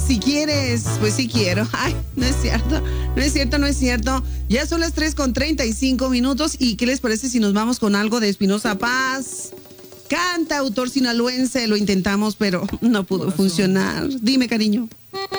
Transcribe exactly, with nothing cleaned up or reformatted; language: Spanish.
si quieres, pues sí quiero. Ay, no es cierto, no es cierto, no es cierto. Ya son las tres con treinta y cinco minutos. ¿Y qué les parece si nos vamos con algo de Espinoza Paz? Canta, autor sinaloense, lo intentamos, pero no pudo funcionar. Dime, cariño.